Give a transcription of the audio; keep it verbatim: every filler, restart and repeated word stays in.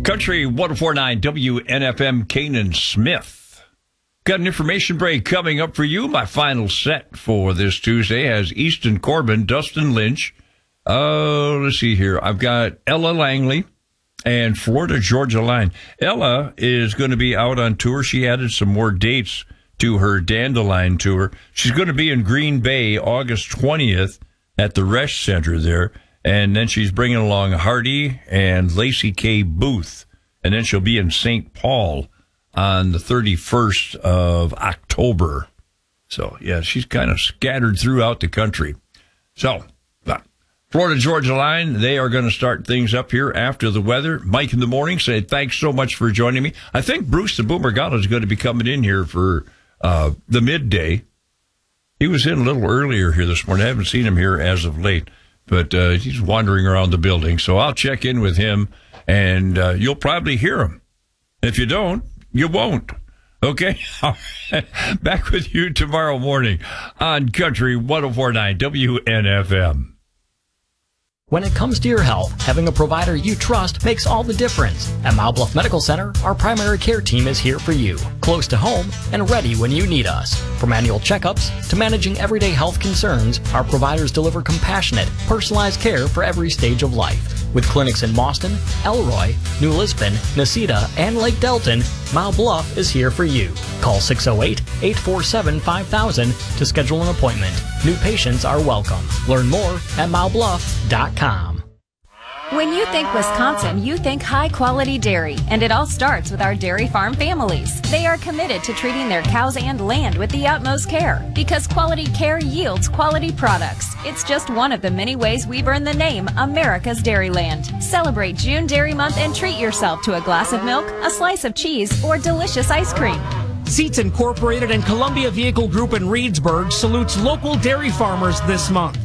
Country one oh four point nine W N F M, Canaan Smith. Got an information break coming up for you. My final set for this Tuesday has Easton Corbin, Dustin Lynch. Oh, uh, let's see here. I've got Ella Langley and Florida Georgia Line. Ella is going to be out on tour. She added some more dates to her Dandelion tour. She's going to be in Green Bay August twentieth at the Resch Center there. And then she's bringing along Hardy and Lacey K. Booth. And then she'll be in Saint Paul on the thirty-first of October. So, yeah, she's kind of scattered throughout the country. So, uh, Florida Georgia Line, they are going to start things up here after the weather. Mike in the morning said, thanks so much for joining me. I think Bruce the Boomer Gala is going to be coming in here for uh, the midday. He was in a little earlier here this morning. I haven't seen him here as of late. But uh, he's wandering around the building, so I'll check in with him, and uh, you'll probably hear him. If you don't, you won't. Okay? Back with you tomorrow morning on Country one oh four point nine W N F M. When it comes to your health, having a provider you trust makes all the difference. At Mile Bluff Medical Center, our primary care team is here for you, close to home and ready when you need us. From annual checkups to managing everyday health concerns, our providers deliver compassionate, personalized care for every stage of life. With clinics in Boston, Elroy, New Lisbon, Nacita, and Lake Delton, Mile Bluff is here for you. Call six oh eight, eight four seven, five thousand to schedule an appointment. New patients are welcome. Learn more at mile bluff dot com. When you think Wisconsin, you think high-quality dairy, and it all starts with our dairy farm families. They are committed to treating their cows and land with the utmost care, because quality care yields quality products. It's just one of the many ways we've earned the name America's Dairyland. Celebrate June Dairy Month and treat yourself to a glass of milk, a slice of cheese, or delicious ice cream. Seats Incorporated and Columbia Vehicle Group in Reedsburg salutes local dairy farmers this month.